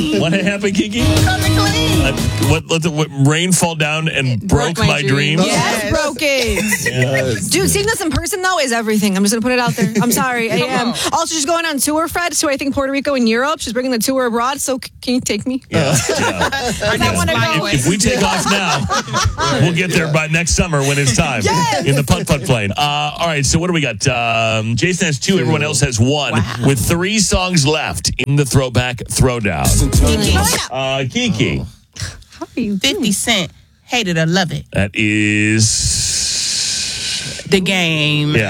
What happened, Kiki? What rain fall down and broke my dreams? Yes, broke it. Yes. Dude, seeing this in person, though, is everything. I'm just going to put it out there. I'm sorry. I am. Also, she's going on tour, Fred, to I think Puerto Rico and Europe. She's bringing the tour abroad, so can you take me? Yeah. I want to go. If we take off now, we'll get there by next summer when it's time. Yes. In the putt-putt plane. All right, so what do we got? Jason has 2. Everyone else has 1. Wow. With 3 songs left in the Throwback Throwdown. Kiki. 50 Cent, Hate It or Love It. That is... The Game. Yeah.